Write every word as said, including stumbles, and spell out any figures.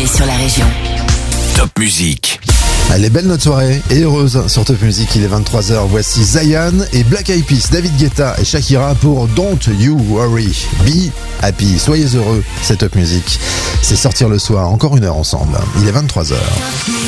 sur la région. Top Music. Allez, belle notre soirée et heureuse sur Top Music, il est vingt-trois heures. Voici Zayn et Black Eyed Peas, David Guetta et Shakira pour Don't You Worry, Be Happy. Soyez heureux, c'est Top Music. C'est sortir le soir, encore une heure ensemble. Il est vingt-trois heures.